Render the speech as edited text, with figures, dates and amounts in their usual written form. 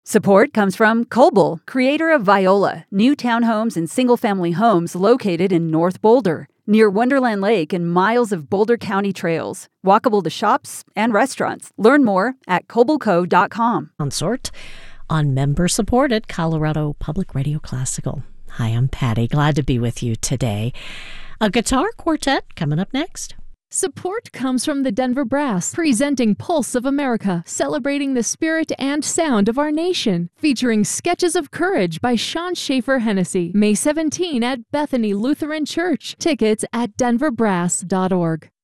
Support comes from Coble, creator of Viola, new townhomes and single-family homes located in North Boulder, near Wonderland Lake and miles of Boulder County trails, walkable to shops and restaurants. Learn more at cobleco.com. Consort on member-supported Colorado Public Radio Classical. Hi, I'm Patty. Glad to be with you today. A guitar quartet coming up next. Support comes from the Denver Brass, presenting Pulse of America, celebrating the spirit and sound of our nation, featuring Sketches of Courage by Sean Schaefer Hennessy, May 17 at Bethany Lutheran Church. Tickets at denverbrass.org.